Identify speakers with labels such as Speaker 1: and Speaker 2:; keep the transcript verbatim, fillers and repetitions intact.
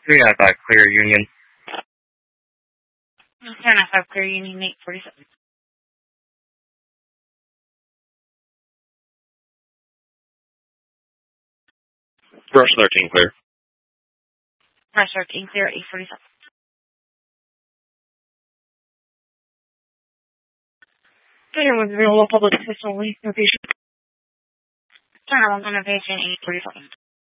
Speaker 1: three nine five, clear Union.
Speaker 2: three nine five, clear Union, eight forty-seven.
Speaker 1: Brush thirteen, clear.
Speaker 2: Brush thirteen, clear, eight forty-seven. Turner one's available public access only. Location. Turner one's on location, eight forty-seven.